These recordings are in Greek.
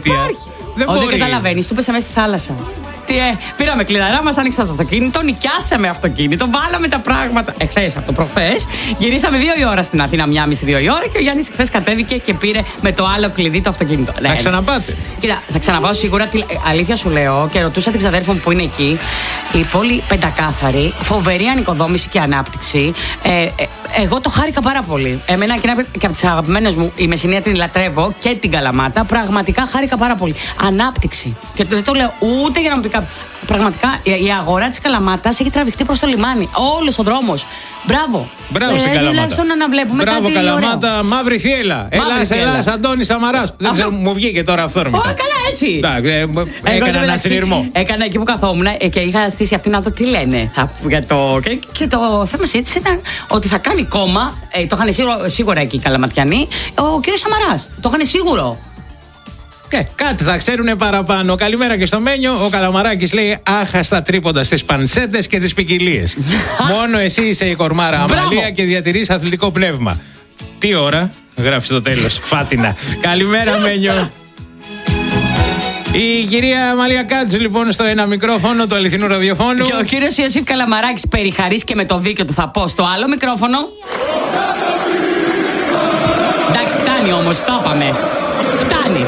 δίκτυα. Δεν μπορεί. Δεν καταλαβαίνεις, του πέσαμε στη θάλασσα. Πήραμε κλειδαρά, μας άνοιξε το αυτοκίνητο, νοικιάσαμε αυτοκίνητο, βάλαμε τα πράγματα. Εχθές, αυτό προχθές, γυρίσαμε 2 η ώρα στην Αθήνα, 1,5-2 η ώρα και ο Γιάννης χθες κατέβηκε και πήρε με το άλλο κλειδί το αυτοκίνητο. Θα ξαναπάτε? Κοίτα, θα ξαναπάω σίγουρα. Αλήθεια σου λέω και ρωτούσα την ξαδέρφη μου που είναι εκεί. Η πόλη πεντακάθαρη, φοβερή ανοικοδόμηση και ανάπτυξη. Εγώ το χάρηκα πάρα πολύ. Εμένα και από τις αγαπημένες μου, η Μεσσηνία την λατρεύω και την Καλαμάτα. Πραγματικά χάρηκα πάρα πολύ. Ανάπτυξη. Και δεν το λέω ούτε για να μου πει κάποιο. Πραγματικά η αγορά της Καλαμάτας έχει τραβηχτεί προς το λιμάνι. Όλος ο δρόμος. Μπράβο. Μπράβο στην Καλαμάτα. Να βλέπουμε. Μπράβο Καλαμάτα, μαύρη θύελα. Ελλάς, Αντώνης Σαμαράς. Δεν ξέρω, μου βγήκε τώρα αυθόρμητα. Καλά, έτσι. Έκανα ένα συνειρμό. Έκανα εκεί που καθόμουν και είχα στήσει αυτή να δω τι λένε. Και το θέμα έτσι ήταν ότι θα κάνει κόμμα. Το είχαν σίγουρα εκεί οι Καλαματιανοί. Ο κύριος Σαμαράς. Το είχαν σίγουρο. Κάτι θα ξέρουνε παραπάνω. Καλημέρα και στο Μένιο. Ο Καλαμαράκης λέει άχαστα τρίποντα στις πανσέτες και τις ποικιλίες. Μόνο εσύ είσαι η κορμάρα Αμαλία και διατηρείς αθλητικό πνεύμα. Τι ώρα? Γράφει στο τέλος. Φάτινα. Καλημέρα Μένιο. Η κυρία Αμαλία Κάτζη λοιπόν στο ένα μικρόφωνο του αληθινού ραδιοφώνου. Και ο κύριος Ιωσήφ Καλαμαράκης περιχαρής και με το δίκιο του θα πω στο άλλο μικρόφωνο. Εντάξει, φτάνει όμως, το είπαμε. Φτάνει.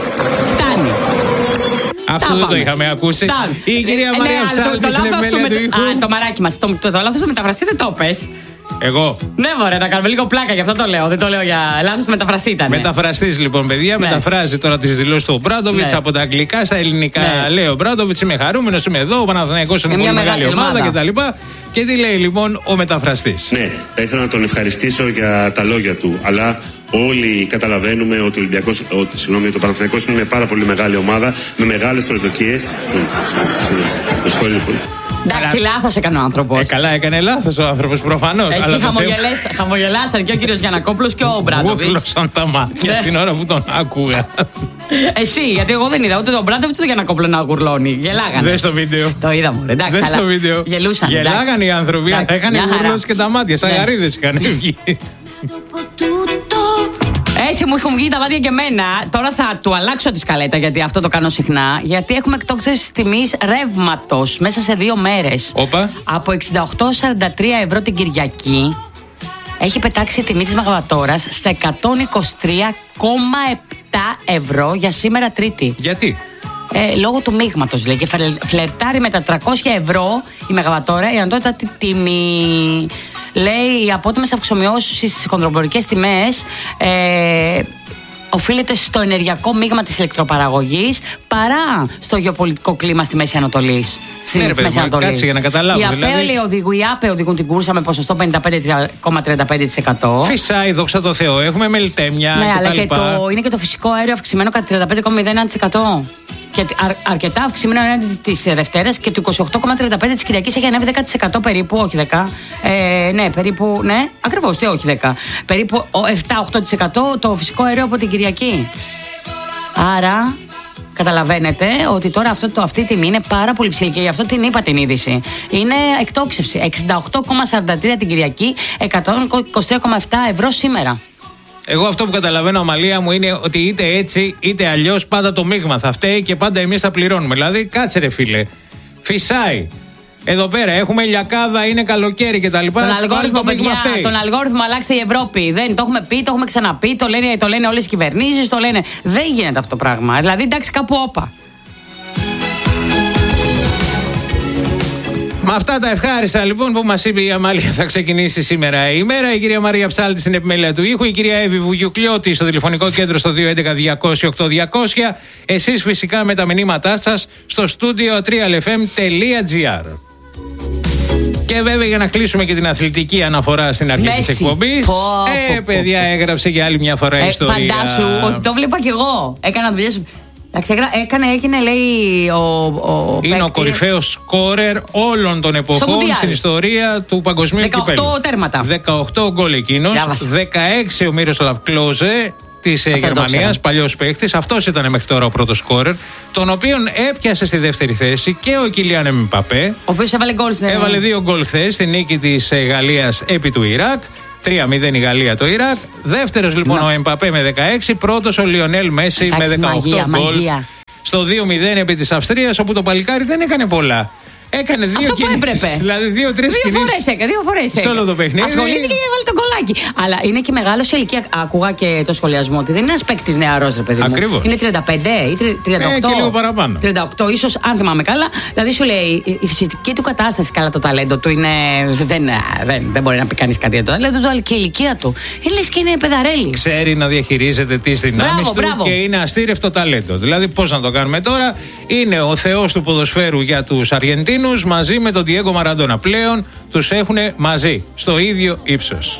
Αυτό δεν το είχαμε ακούσει. Η κυρία Μαρία Ψάλτη στην επιμέλεια του ήχου. Το μαράκι μας. Το λάθος του μεταφραστή δεν το πες. Εγώ. Ναι, μωρέ, να κάνουμε λίγο πλάκα, γι' αυτό το λέω. Δεν το λέω για λάθος, μεταφραστή ήταν. Μεταφραστής λοιπόν, παιδιά, μεταφράζει τώρα τις δηλώσεις του Ομπράντοβιτς από τα αγγλικά στα ελληνικά. Λέει ο Ομπράντοβιτς, είμαι χαρούμενος, είμαι εδώ. Ο Παναθηναϊκός είναι πολύ μεγάλη ομάδα κτλ. Και τι λέει λοιπόν ο μεταφραστής? Ναι, θα ήθελα να τον ευχαριστήσω για τα λόγια του, αλλά όλοι καταλαβαίνουμε ότι το Παναθηναϊκός είναι μια πάρα πολύ μεγάλη ομάδα με μεγάλες προσδοκίες. Με συγχωρείτε πολύ. Εντάξει, λάθος έκανε ο άνθρωπος. Καλά, έκανε λάθος ο άνθρωπος προφανώς. Έτσι χαμογελάσαν και ο κύριος Γιαννακόπουλος και ο Ομπράντοβιτς. Γούκλωσαν τα μάτια την ώρα που τον άκουγα. Εσύ, γιατί εγώ δεν είδα ούτε τον Ομπράντοβιτς ούτε τον Γιαννακόπουλο να γουρλώνει. Γελάγανε. Δες το βίντεο. Το είδαμε. Εντάξει, δες το βίντεο. Γελούσαν. Γελάγανε οι άνθρωποι. Έκανε γουρλώσει και τα μάτια. Σαν γαρίδες είχαν βγει. Έτσι μου έχουν βγει τα μάτια και εμένα. Τώρα θα του αλλάξω τη σκαλέτα, γιατί αυτό το κάνω συχνά. Γιατί έχουμε εκτόξευση τιμής ρεύματος μέσα σε 2 μέρες. Όπα. Από 68,43 ευρώ την Κυριακή έχει πετάξει η τιμή της Μεγαβατόρας στα 123,7 ευρώ για σήμερα Τρίτη. Γιατί? Λόγω του μείγματος λέει, και φλερτάρει με τα 300 ευρώ η Μεγαβατόρα, η ανώτατη τιμή. Λέει οι απότομες αυξομοιώσεις στις χονδρομπορικές τιμές οφείλεται στο ενεργειακό μείγμα της ηλεκτροπαραγωγής παρά στο γεωπολιτικό κλίμα στη Μέση Ανατολή. Κάτσε για να καταλάβω. Οι ΑΠΕ οδηγούν την κούρσα με ποσοστό 55,35%. Φυσάει, δόξα τω Θεώ, έχουμε μελτέμια. Ναι, αλλά είναι και το φυσικό αέριο αυξημένο κατά 35,01%. Και αρκετά αυξημένο έναντι της Δευτέρας και του 28,35% της Κυριακής έχει ανέβει 10% περίπου, όχι 10. Ναι, περίπου, ναι, ακριβώς, τι όχι 10. Περίπου 7-8% το φυσικό αέριο από την Κυριακή. Άρα, καταλαβαίνετε ότι τώρα αυτή η τιμή είναι πάρα πολύ ψηλή και γι' αυτό την είπα την είδηση. Είναι εκτόξευση. 68,43 την Κυριακή, 123,7 ευρώ σήμερα. Εγώ αυτό που καταλαβαίνω, Αμαλία μου, είναι ότι είτε έτσι είτε αλλιώς πάντα το μείγμα θα φταίει και πάντα εμείς θα πληρώνουμε. Δηλαδή, κάτσε ρε φίλε, φυσάει. Εδώ πέρα έχουμε ηλιακάδα, είναι καλοκαίρι κτλ. Τον αλγόριθμο αλλάξτε η Ευρώπη. Δεν το έχουμε πει, το έχουμε ξαναπεί, το λένε όλες οι κυβερνήσεις, το λένε. Δεν γίνεται αυτό το πράγμα. Δηλαδή, εντάξει, κάπου όπα. Με αυτά τα ευχάριστα λοιπόν που μας είπε η Αμάλια, θα ξεκινήσει σήμερα η ημέρα. Η κυρία Μαρία Ψάλτη στην επιμέλεια του ήχου, η κυρία Εύη Βουγιουκλιώτη στο τηλεφωνικό κέντρο στο 211-200-8200. Εσείς φυσικά με τα μηνύματά σας στο studio 3lfm.gr. Και βέβαια για να κλείσουμε και την αθλητική αναφορά στην αρχή της εκπομπής. Παιδιά, έγραψε για άλλη μια φορά ιστορία. Φαντάσου ότι το βλέπα κι εγώ. Έκανα δουλειές. Έγινε, λέει, είναι ο κορυφαίος σκόρερ όλων των εποχών στην ιστορία του παγκοσμίου κυπέλλου. 18 τέρματα. 18 γκολ εκείνος. 16 ο Μίροσλαβ Κλόζε της Γερμανίας, παλιός παίκτης. Αυτός ήταν μέχρι τώρα ο πρώτος σκόρερ, τον οποίον έπιασε στη δεύτερη θέση και ο Κιλιάν Εμπαπέ. Ο οποίος έβαλε γκολ. Έβαλε 2 γκολ χθες στη νίκη της Γαλλίας επί του Ιράκ. 3-0 η Γαλλία το Ιράκ. Δεύτερος λοιπόν ο Εμπαπέ με 16. Πρώτος ο Λιονέλ Μέση με 18 γκολ στο 2-0 επί της Αυστρίας, όπου το παλικάρι δεν έκανε πολλά. Έκανε δύο κινήσεις. Δηλαδή 2-3 κινήσεις. Δύο φορές έκανε. Σε όλο το παιχνίδι. Ασχολήθηκε και έβαλε τον κολλάκι. Αλλά είναι και μεγάλο σε ηλικία. Άκουγα και το σχολιασμό ότι δεν είναι ένα παίκτης νεαρός, ρε παιδί μου. Ακριβώς. Είναι 35 ή 38. Και λίγο παραπάνω. 38, ίσως, αν θυμάμαι καλά. Δηλαδή σου λέει η φυσική του κατάσταση, καλά, το ταλέντο του είναι. Δεν μπορεί να πει κανείς κάτι για το ταλέντο του, αλλά και η ηλικία του. Λες και είναι παιδαρέλη. Ξέρει να διαχειρίζεται τις δυνάμεις του και είναι αστήρευτο ταλέντο. Δηλαδή, πώς να το κάνουμε τώρα, είναι ο θεός του ποδοσφαίρου για τους Αργεντίνους μαζί με τον Διέγκο Μαραντόνα. Πλέον τους έχουν μαζί, στο ίδιο ύψος.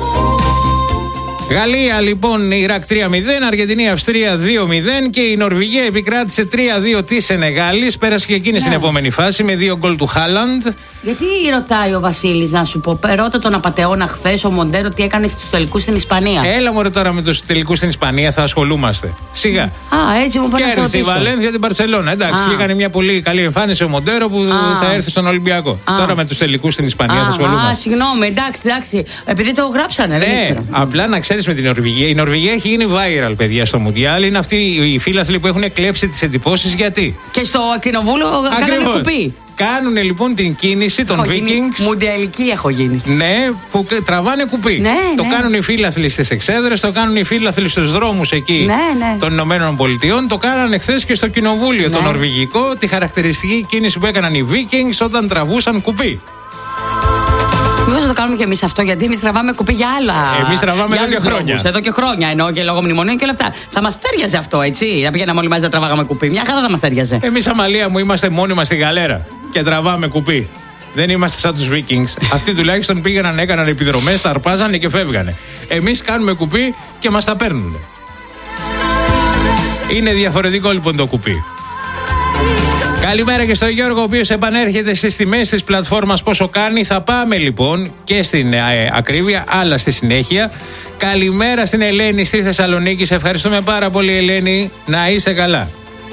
Γαλλία λοιπόν, Ιράκ 3-0, Αργεντινή Αυστρία 2-0 και η Νορβηγία επικράτησε 3-2 της Σενεγάλης. Πέρασε και εκείνη στην επόμενη φάση με 2 γκολ του Χάλαντ. Γιατί ρωτάει ο Βασίλης, να σου πω, ρώτα τον απατεώνα χθες ο Μοντέρο τι έκανε στους τελικούς στην Ισπανία. Έλα μωρέ τώρα με τους τελικούς στην Ισπανία, θα ασχολούμαστε. Σιγά. Έτσι μου πάνε. Κέρδισε η Βαλένθια την Μπαρσελόνα. Εντάξει, έκανε μια πολύ καλή εμφάνιση ο Μοντέρο που θα έρθει στον Ολυμπιακό. Τώρα με τους τελικούς στην Ισπανία θα ασχολούμαστε. Συγγνώμη, εντάξει. Επειδή το γράψανε, δεν ήξερα. Απλά να ξέρεις με την Νορβηγία. Η Νορβηγία έχει γίνει viral, παιδιά, στο Μουντιάλ. Είναι αυτοί οι φίλαθλοι που έχουν κλέψει τις εντυπώσεις. Γιατί? Και στο κοινοβούλιο κάνανε κουπί. Κάνουν λοιπόν την κίνηση των Vikings. Μουντιαλική έχω γίνει. Ναι, που τραβάνε κουπί. Το κάνουν οι φίλαθλοι στις εξέδρες, το κάνουν οι φίλαθλοι στους δρόμους εκεί των Ηνωμένων Πολιτειών. Το κάνανε χθες και στο κοινοβούλιο το νορβηγικό. Τη χαρακτηριστική κίνηση που έκαναν οι Vikings όταν τραβούσαν κουπί. Μήπως θα το κάνουμε και εμείς αυτό, γιατί εμείς τραβάμε κουπί για άλλα. Εμείς τραβάμε εδώ και χρόνια. Εδώ και χρόνια εννοώ, και λόγω μνημονίων και όλα αυτά. Θα μας τέριαζε αυτό, έτσι. Να πηγαίναμε όλοι μαζί να τραβάγαμε κουπί. Μια χαρά θα μας τέριαζε. Εμείς, Αμαλία μου, είμαστε μόνοι μας στη γαλέρα και τραβάμε κουπί. Δεν είμαστε σαν τους Vikings. Αυτοί τουλάχιστον πήγαιναν, έκαναν επιδρομές, τα αρπάζανε και φεύγανε. Εμείς κάνουμε κουπί και μας τα παίρνουν. Είναι διαφορετικό λοιπόν το κουπί. Καλημέρα και στον Γιώργο, ο οποίος επανέρχεται στις τιμές της πλατφόρμας Πόσο Κάνει. Θα πάμε λοιπόν και στην ακρίβεια, αλλά στη συνέχεια. Καλημέρα στην Ελένη στη Θεσσαλονίκη. Σε ευχαριστούμε πάρα πολύ, Ελένη. Να είσαι καλά.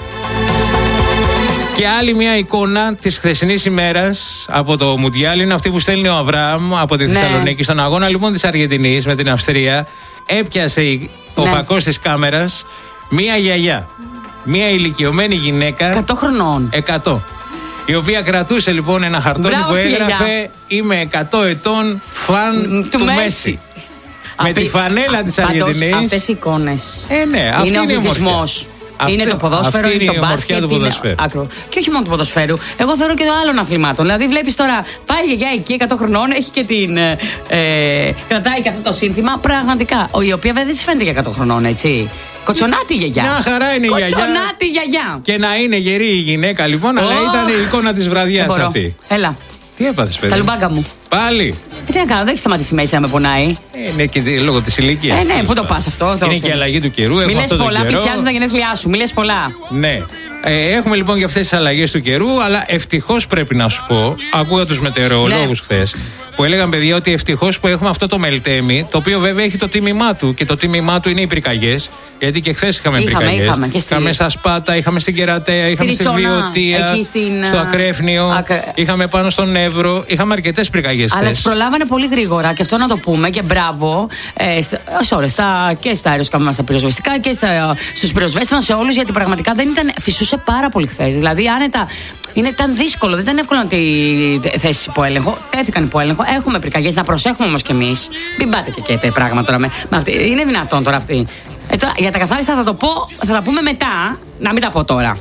Και άλλη μια εικόνα της χθεσινής ημέρας από το Μουντιάλ είναι αυτή που στέλνει ο Αβραάμ από τη Θεσσαλονίκη. Στον αγώνα λοιπόν της Αργεντινής με την Αυστρία, έπιασε ο φακός της κάμερας μια γιαγιά. Μια ηλικιωμένη γυναίκα 100 χρονών 100, η οποία κρατούσε λοιπόν ένα χαρτόνι που έγραφε «Είμαι 100 ετών φαν του Μέση». Με τη φανέλα της Αργεντινής. Αυτές οι εικόνες ναι, αυτή είναι ο βυθισμός. Είναι το ποδόσφαιρο, είναι το μπάσκετ. Και όχι μόνο του ποδοσφαίρου. Εγώ θεωρώ και των άλλων αθλημάτων. Δηλαδή, βλέπεις τώρα, πάει η γιαγιά εκεί 100 χρονών, έχει και την. Κρατάει και αυτό το σύνθημα. Πραγματικά. Η οποία βέβαια δεν τη φαίνεται για 100 χρονών, έτσι. Κοτσονάτη γιαγιά. Μια χαρά είναι η γιαγιά. Κοτσονάτη γιαγιά. Και να είναι γερή η γυναίκα λοιπόν, αλλά ήταν η εικόνα της βραδιάς αυτή. Έλα. Τι έπαθες, παιδί? Τα λουμπάγκα μου. Πάλι. Τι να κάνω, δεν έχει σταματήσει η μέση να με πονάει. Ναι, και λόγω της ηλικίας. Ναι, πού το πας αυτό. Είναι και η αλλαγή του καιρού. Μη λες πολλά, πλησιάζουν τα γενέθλιά σου. Μη λες πολλά. Ναι. Έχουμε λοιπόν και αυτές τις αλλαγές του καιρού, αλλά ευτυχώς πρέπει να σου πω, ακούγα τους μετεωρολόγους χθες, που έλεγαν, παιδιά, ότι ευτυχώς που έχουμε αυτό το μελτέμι, το οποίο βέβαια έχει το τίμημά του και το τίμημά του είναι οι πυρκαγιές. Γιατί και χθες είχαμε πυρκαγιές. Είχαμε στα Σπάτα, είχαμε στην Κερατέα, είχαμε στη Βιωτία, στο Ακρέφνιο, είχαμε πάνω στον Εύρο. Είχαμε αρκετές πυρκαγιές. Αλλά τις προλάβανε πολύ γρήγορα και αυτό να το πούμε και μπράβο και στα αεροσκάφη, στα πυροσβεστικά και στους πυροσβέστες μας, σε όλους, γιατί πραγματικά δεν ήταν. Φυσούσε πάρα πολύ χθες. Δηλαδή, άνετα. Ήταν δύσκολο, δεν ήταν εύκολο να τη θέσει υπό έλεγχο. Τέθηκαν υπό έλεγχο. Έχουμε πυρκαγιές, να προσέχουμε όμως κι εμείς. Μην πάτε και πράγματα τώρα με αυτή. Είναι δυνατόν τώρα αυτή. Για τα καθάριστα θα το πω, θα τα πούμε μετά. Να μην τα πω τώρα.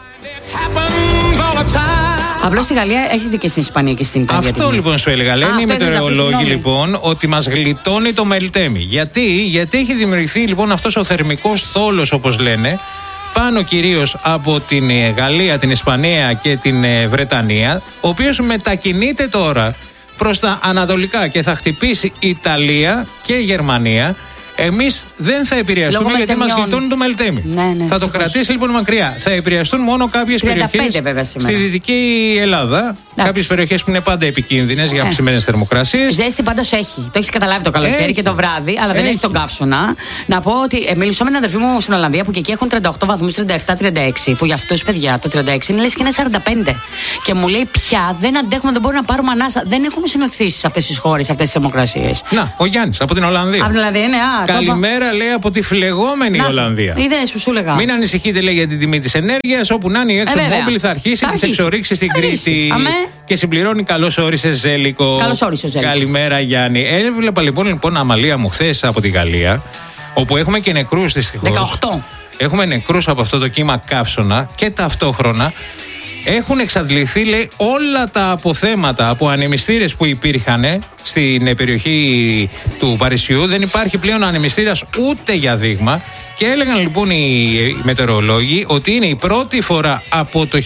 Απλώς στη Γαλλία έχεις δει και στην Ισπανία και στην Ιταλία. Αυτό λοιπόν σου έλεγα. Λένε οι μετεωρολόγοι λοιπόν ότι μας γλιτώνει το μελτέμι. Γιατί έχει δημιουργηθεί λοιπόν αυτός ο θερμικός θόλος, όπως λένε, πάνω κυρίως από την Γαλλία, την Ισπανία και την Βρετανία, ο οποίος μετακινείται τώρα προς τα ανατολικά και θα χτυπήσει Ιταλία και Γερμανία. Εμείς δεν θα επηρεαστούμε γιατί μας γλιτώνει το μελτέμι. Θα το κρατήσει λοιπόν μακριά. Θα επηρεαστούν μόνο κάποιες περιοχές στη Δυτική Ελλάδα. Κάποιες περιοχές που είναι πάντα επικίνδυνες για αυξημένες θερμοκρασίες. Ζέστη πάντως έχει. Το έχεις καταλάβει το καλοκαίρι και το βράδυ, αλλά δεν έχει τον καύσωνα. Να πω ότι μιλούσα με την αδερφή μου στην Ολλανδία που και εκεί έχουν 38 βαθμούς, 37-36. Που για αυτούς, παιδιά, το 36 είναι λες και είναι 45. Και μου λέει πια δεν αντέχουμε, δεν μπορούμε να πάρουμε ανάσα. Δεν έχουμε συνοηθήσει σε αυτές τις χώρες, αυτές τις θερμοκρασίες. Να, ο Γιάννης από την Ολλανδία. Από την Ολλανδία, ναι, Καλημέρα, λέει, από τη φλεγόμενη Ολλανδία. Είδες που σου έλεγα. Μην ανησυχείτε, λέει, για την τιμή της ενέργειας. Όπου να είναι η ExxonMobil θα αρχίσει τις εξορίξεις στην Κρήτη. Και συμπληρώνει, καλώς όρισες, Ζέλικο. Καλώς όρισες, Ζέλικο. Καλημέρα, Γιάννη. Έβλεπα λοιπόν, Αμαλία μου, χθες από τη Γαλλία, όπου έχουμε και νεκρούς δυστυχώς. 18. Έχουμε νεκρούς από αυτό το κύμα καύσωνα και ταυτόχρονα έχουν εξαντληθεί, λέει, όλα τα αποθέματα από ανεμιστήρες που υπήρχαν στην περιοχή του Παρισιού. Δεν υπάρχει πλέον ανεμιστήρας ούτε για δείγμα. Και έλεγαν λοιπόν οι μετεωρολόγοι ότι είναι η πρώτη φορά από το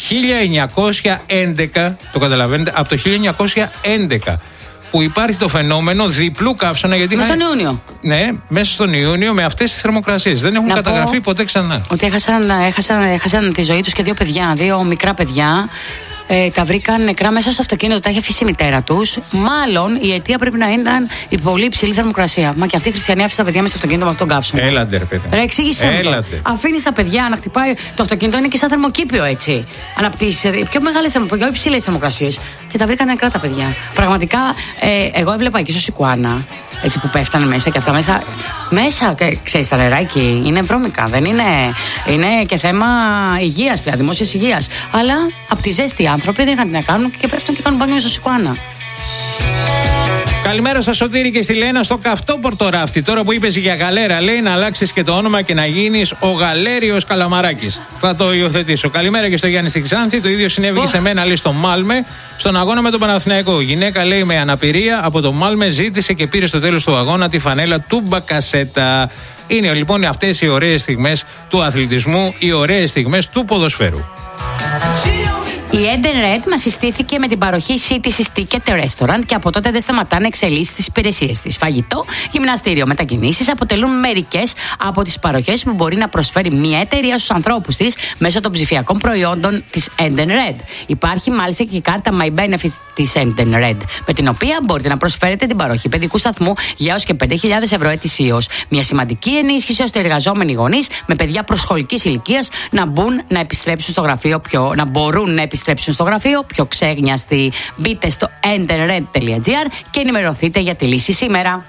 1911, το καταλαβαίνετε, από το 1911 που υπάρχει το φαινόμενο διπλού καύσωνα. Μέσα στον Ιούνιο. Ναι, μέσα στον Ιούνιο με αυτές τις θερμοκρασίες. Δεν έχουν καταγραφεί ποτέ ξανά. Ότι έχασαν τη ζωή τους και 2 παιδιά, 2 μικρά παιδιά. Τα βρήκαν νεκρά μέσα στο αυτοκίνητο, τα είχε αφήσει η μητέρα τους. Μάλλον η αιτία πρέπει να ήταν η πολύ υψηλή θερμοκρασία. Μα και αυτή η χριστιανή άφησε τα παιδιά μέσα στο αυτοκίνητο με αυτόν τον καύσωνα. Έλατε, ρε παιδί. Ρε, εξήγησε μου. Αφήνει τα παιδιά να χτυπάει. Το αυτοκίνητο είναι και σαν θερμοκήπιο, έτσι. Αναπτύσσει πιο μεγάλες, πιο υψηλές θερμοκρασίες. Και τα βρήκαν νεκρά τα παιδιά. Πραγματικά, εγώ έβλεπα εκεί στο Σικουάνα, έτσι που πέφτανε μέσα και αυτά μέσα. Μέσα, ξέρεις, τα νεράκι είναι βρώμικα. Δεν είναι. Είναι και θέμα υγείας πια, δημόσιας υγείας. Αλλά από τη ζέστη οι άνθρωποι δεν είχαν τι να κάνουν και πέφτουν και κάνουν μπάνιο στο Σικουάνα. Καλημέρα στο Σωτήρη και στη Λένα, στο καυτό πορτοράφτη. Τώρα που είπες για γαλέρα, λέει, να αλλάξεις και το όνομα και να γίνεις ο Γαλέριος Καλαμαράκης. Θα το υιοθετήσω. Καλημέρα και στο Γιάννη στη Ξάνθη. Το ίδιο συνέβη και σε μένα, λέει, στο Μάλμε, στον αγώνα με τον Παναθηναϊκό. Γυναίκα, λέει, με αναπηρία από το Μάλμε ζήτησε και πήρε στο τέλος του αγώνα τη φανέλα του Μπακασέτα. Είναι λοιπόν αυτές οι ωραίες στιγμές του αθλητισμού, οι ωραίες στιγμές του ποδοσφαίρου. Η Eden Red μας συστήθηκε με την παροχή City Ticket Restaurant και από τότε δεν σταματά να εξελίσσει τις υπηρεσίες της. Φαγητό, γυμναστήριο, μετακινήσεις αποτελούν μερικές από τις παροχές που μπορεί να προσφέρει μια εταιρεία στους ανθρώπους της μέσω των ψηφιακών προϊόντων της Eden Red. Υπάρχει μάλιστα και η κάρτα My Benefits της Eden Red, με την οποία μπορείτε να προσφέρετε την παροχή παιδικού σταθμού για έως και 5.000 ευρώ ετησίως. Μια σημαντική ενίσχυση ώστε οι εργαζόμενοι γονείς με παιδιά προσχολικής ηλικίας να μπορούν να επιστρέψουν στο γραφείο πιο ξέγνιαστοι. Μπείτε στο enderred.gr και ενημερωθείτε για τη λύση σήμερα.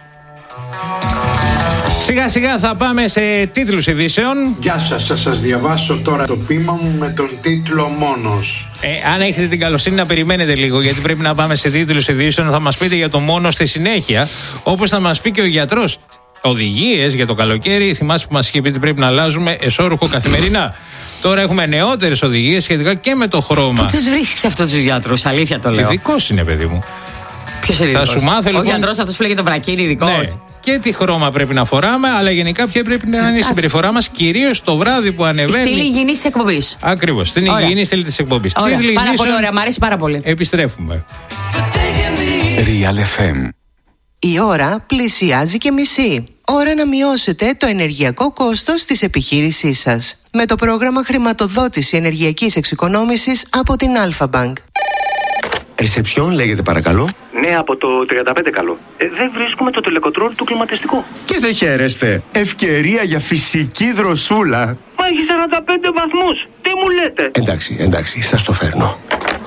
Σιγά σιγά θα πάμε σε τίτλους ειδήσεων. Γεια σας, θα σας διαβάσω τώρα το ποίημα μου με τον τίτλο «Μόνος». Αν έχετε την καλοσύνη να περιμένετε λίγο, γιατί πρέπει να πάμε σε τίτλους ειδήσεων, θα μας πείτε για το «Μόνος» στη συνέχεια, όπως θα μας πει και ο γιατρός. Οδηγίες για το καλοκαίρι, θυμάσαι που μας είχε πει ότι πρέπει να αλλάζουμε εσώρουχο καθημερινά. Τώρα έχουμε νεότερες οδηγίες σχετικά και με το χρώμα. Πού τους βρίσκεις αυτούς τους γιατρούς, αλήθεια το λέω. Ειδικός είναι, παιδί μου. Ποιος είναι ειδικός? Θα σου μάθω, λοιπόν. Ο γιατρός αυτός που λέγεται το βρακί είναι ειδικός. Ναι. Και τι χρώμα πρέπει να φοράμε, αλλά γενικά ποια πρέπει να είναι η συμπεριφορά μας, κυρίως το βράδυ που ανεβαίνει. Στην υγιεινή της εκπομπής. Ακριβώς, στην υγιεινή στήλη της εκπομπής. Πάρα πολύ ωραία, μου αρέσει πάρα πολύ. Επιστρέφουμε. Real FM. Η ώρα πλησιάζει και μισή. Ώρα να μειώσετε το ενεργειακό κόστος της επιχείρησής σας. Με το πρόγραμμα χρηματοδότηση ενεργειακής εξοικονόμησης από την Alpha Bank. Ρεσεψιόν λέγεται παρακαλώ. Ναι, από το 35 καλό. Δεν βρίσκουμε το τελεκοτρόλ του κλιματιστικού. Και δεν χαίρεστε. Ευκαιρία για φυσική δροσούλα. Μα έχει 45 βαθμούς. Τι μου λέτε? Εντάξει, σας το φέρνω.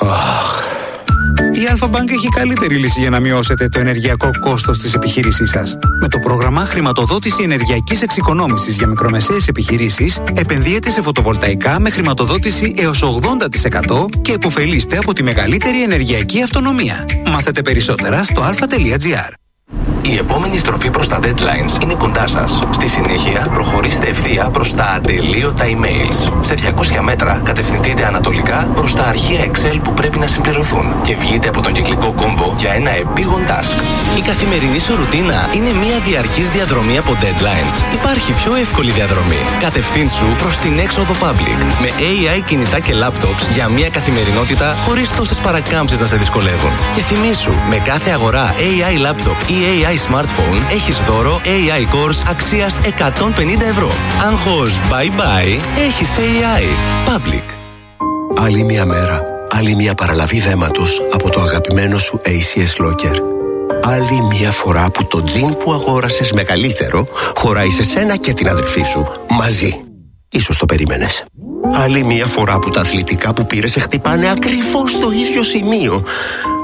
Η Alpha Bank έχει καλύτερη λύση για να μειώσετε το ενεργειακό κόστος της επιχείρησής σας. Με το πρόγραμμα χρηματοδότηση ενεργειακής εξοικονόμησης για μικρομεσαίες επιχειρήσεις, επενδύετε σε φωτοβολταϊκά με χρηματοδότηση έως 80% και επωφελείστε από τη μεγαλύτερη ενεργειακή αυτονομία. Μάθετε περισσότερα στο alpha.gr. Η επόμενη στροφή προς τα deadlines είναι κοντά σας. Στη συνέχεια, προχωρήστε ευθεία προς τα ατελείωτα emails. Σε 200 μέτρα, κατευθυνθείτε ανατολικά προς τα αρχεία Excel που πρέπει να συμπληρωθούν και βγείτε από τον κυκλικό κόμβο για ένα επίγον task. Η καθημερινή σου ρουτίνα είναι μια διαρκής διαδρομή από deadlines. Υπάρχει πιο εύκολη διαδρομή. Κατευθύνσου προς την έξοδο public με AI κινητά και laptops για μια καθημερινότητα χωρίς τόσες παρακάμψεις να σε δυσκολεύουν. Και θυμήσου, με κάθε αγορά AI laptop ή AI smartphone έχεις δώρο AI course αξίας 150 ευρώ. Άγχος bye bye, έχεις AI. Public. Άλλη μια μέρα, άλλη μια παραλαβή δέματος από το αγαπημένο σου ACS Locker. Άλλη μια φορά που το τζιν που αγόρασες μεγαλύτερο χωράει σε σένα και την αδερφή σου μαζί. Ίσως το περίμενες. Άλλη μια φορά που τα αθλητικά που πήρες σε χτυπάνε ακριβώς στο ίδιο σημείο.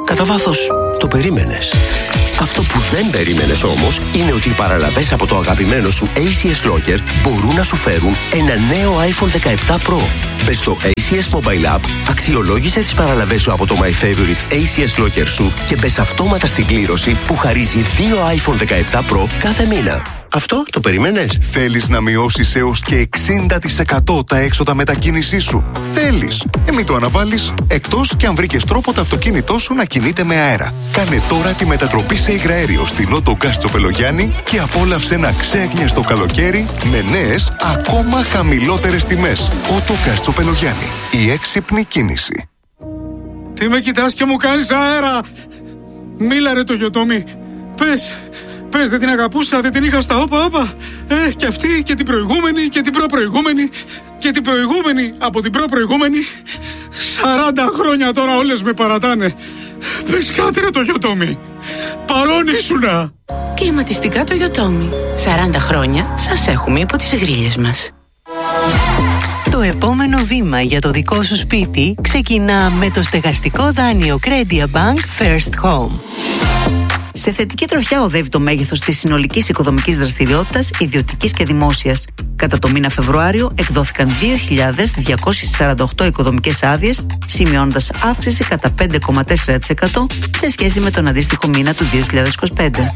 Κατά βάθος, το περίμενες. Αυτό που δεν περίμενες όμως είναι ότι οι παραλαβές από το αγαπημένο σου ACS Locker μπορούν να σου φέρουν ένα νέο iPhone 17 Pro. Μπες στο ACS Mobile App, αξιολόγησε τις παραλαβές σου από το My Favorite ACS Locker σου και μπες αυτόματα στην κλήρωση που χαρίζει 2 iPhone 17 Pro κάθε μήνα. Αυτό το περίμενες? Θέλεις να μειώσεις έως και 60% τα έξοδα μετακίνησής σου? Θέλεις? Μην το αναβάλεις, εκτός και αν βρήκες τρόπο το αυτοκίνητό σου να κινείται με αέρα. Κάνε τώρα τη μετατροπή σε υγραέριο στην Autocast Τσοπελογιάννη και απόλαυσε ένα ξέγνιαστο καλοκαίρι με νέες, ακόμα χαμηλότερες τιμές. Autocast Τσοπελογιάννη, η έξυπνη κίνηση. Τι με κοιτάς και μου κάνεις αέρα? Μίλα ρε το Γιωτόμι. Πες, δεν την αγαπούσα, δεν την είχα στα όπα. Και αυτή και την προηγούμενη και την προπροηγούμενη και την προηγούμενη από την προπροηγούμενη. 40 χρόνια τώρα όλες με παρατάνε. Πες κάτι ρε το Γιωτόμι. Παρόν ήσουνα. Κλιματιστικά το Γιωτόμι. 40 χρόνια σας έχουμε υπό τις γρίλες μας. Το επόμενο βήμα για το δικό σου σπίτι ξεκινά με το στεγαστικό δάνειο Credia Bank First Home. Σε θετική τροχιά οδεύει το μέγεθος της συνολικής οικοδομικής δραστηριότητας, ιδιωτικής και δημόσιας. Κατά το μήνα Φεβρουάριο εκδόθηκαν 2.248 οικοδομικές άδειες, σημειώνοντας αύξηση κατά 5,4% σε σχέση με τον αντίστοιχο μήνα του 2025.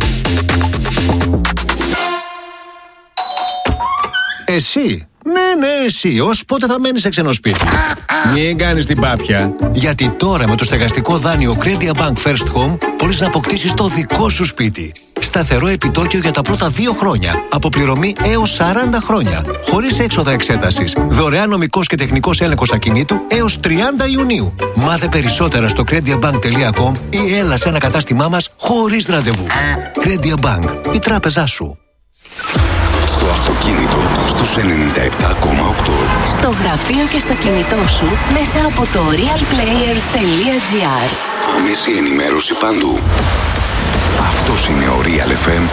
Εσύ! Ναι, εσύ. Ως πότε θα μένεις σε ξένο σπίτι? Μην κάνεις την πάπια. Γιατί τώρα με το στεγαστικό δάνειο Credia Bank First Home μπορείς να αποκτήσεις το δικό σου σπίτι. Σταθερό επιτόκιο για τα πρώτα 2 χρόνια. Αποπληρωμή έως 40 χρόνια. Χωρίς έξοδα εξέτασης. Δωρεάν νομικός και τεχνικός έλεγχος ακινήτου έως 30 Ιουνίου. Μάθε περισσότερα στο crediabank.com ή έλα σε ένα κατάστημά μας χωρίς ραντεβού. Credia Bank. Η τράπεζά σου. Στο αυτοκίνητο στους 97,8. Στο γραφείο και στο κινητό σου μέσα από το realplayer.gr. Άμεση ενημέρωση παντού. Αυτός είναι ο Real FM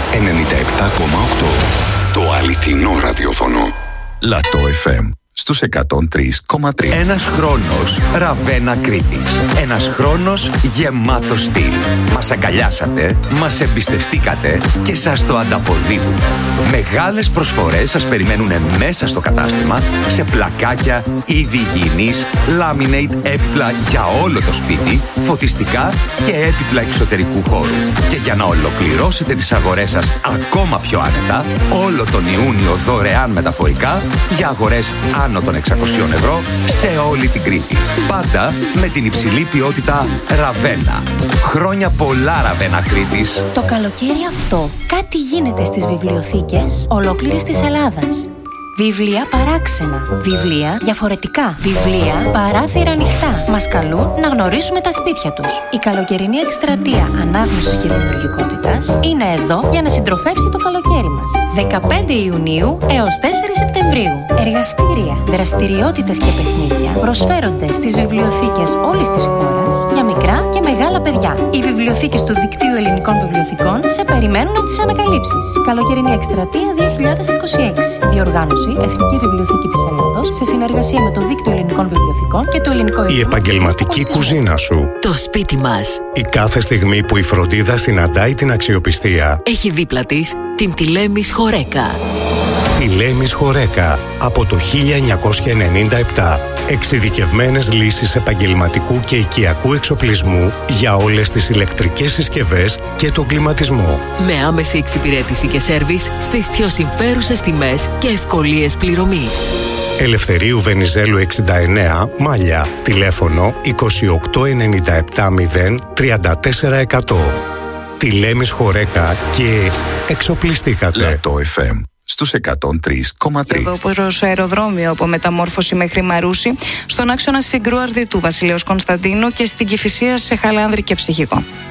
97,8. Το αληθινό ραδιόφωνο. Λατό FM στους 103,3. Ένας χρόνος Ραβένα Κρήτης. Ένας χρόνος γεμάτο στυλ. Μας αγκαλιάσατε, μας εμπιστευτήκατε και σας το ανταποδίδουμε. Μεγάλες προσφορές σας περιμένουν μέσα στο κατάστημα σε πλακάκια, είδη υγιεινής, laminate έπιπλα για όλο το σπίτι, φωτιστικά και έπιπλα εξωτερικού χώρου. Και για να ολοκληρώσετε τις αγορές σας ακόμα πιο άνετα, όλο τον Ιούνιο δωρεάν μεταφορικά για αγορές άνω των 600 ευρώ σε όλη την Κρήτη. Πάντα με την υψηλή ποιότητα Ραβένα. Χρόνια πολλά Ραβένα Κρήτης. Το καλοκαίρι αυτό κάτι γίνεται στις βιβλιοθήκες ολόκληρης της Ελλάδας. Βιβλία παράξενα. Βιβλία διαφορετικά. Βιβλία παράθυρα ανοιχτά. Μας καλούν να γνωρίσουμε τα σπίτια τους. Η καλοκαιρινή εκστρατεία ανάγνωσης και δημιουργικότητας είναι εδώ για να συντροφεύσει το καλοκαίρι μας. 15 Ιουνίου έως 4 Σεπτεμβρίου. Εργαστήρια, δραστηριότητες και παιχνίδια προσφέρονται στις βιβλιοθήκες όλης της χώρας για μικρά και μεγάλα παιδιά. Οι βιβλιοθήκες του Δικτύου Ελληνικών Βιβλιοθηκών σε περιμένουν να τις ανακαλύψεις. Καλοκαιρινή εκστρατεία 2026. Διοργάνωση Εθνική Βιβλιοθήκη της Ελλάδος σε συνεργασία με το Δίκτυο Ελληνικών Βιβλιοθηκών και το Ελληνικό Η επαγγελματική κουζίνα σου. Το σπίτι μας. Η κάθε στιγμή που η φροντίδα συναντάει την αξιοπιστία. Έχει δίπλα της την Τηλέμης Χορέκα. Τηλέμης Χορέκα από το 1997. Εξειδικευμένες λύσεις επαγγελματικού και οικιακού εξοπλισμού για όλες τις ηλεκτρικές συσκευές και τον κλιματισμό. Με άμεση εξυπηρέτηση και σέρβις στις πιο συμφέρουσες τιμές και ευκολίες πληρωμής. Ελευθερίου Βενιζέλου 69, Μάλια. Τηλέφωνο 2897 034 100. Τηλέμης Χορέκα και εξοπλιστήκατε. Λατό FM στους 103,3. Εδώ προς αεροδρόμιο από Μεταμόρφωση μέχρι Μαρούσι, στον άξονα Συγκρού Αρδιτού Βασιλέως Κωνσταντίνου και στην Κηφισία σε Χαλάνδρη και Ψυχικό.